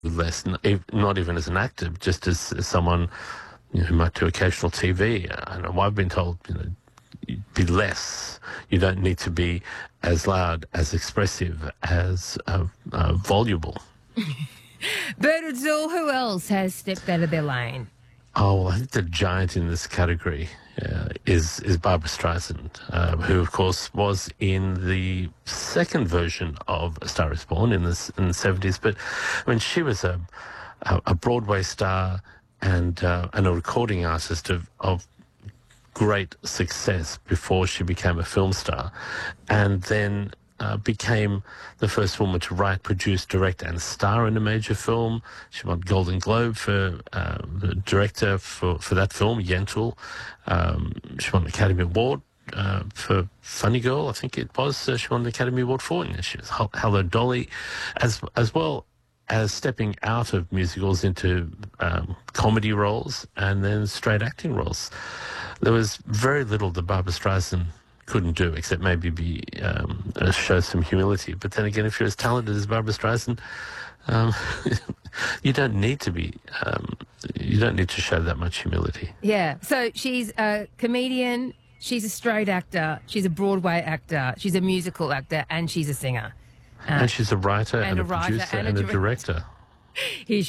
less, not even as an actor, just as someone who might do occasional TV. And I've been told, be less. You don't need to be as loud, as expressive, as voluble. Bernard Zool, who else has stepped out of their lane? Oh, well, I think the giant in this category is Barbra Streisand, who, of course, was in the second version of A Star is Born in the 70s. But when she was a Broadway star and a recording artist of great success before she became a film star, and then became the first woman to write, produce, direct and star in a major film. She won Golden Globe for the director for that film, Yentl. She won the Academy Award for Funny Girl, I think it was. She won the Academy Award for it. And she was Hello Dolly, as well as stepping out of musicals into comedy roles and then straight acting roles. There was very little that Barbra Streisand couldn't do, except maybe show some humility. But then again, if you're as talented as Barbra Streisand, you don't need to be. You don't need to show that much humility. Yeah. So she's a comedian. She's a straight actor. She's a Broadway actor. She's a musical actor, and she's a singer. And she's a writer and a producer and a director. Here she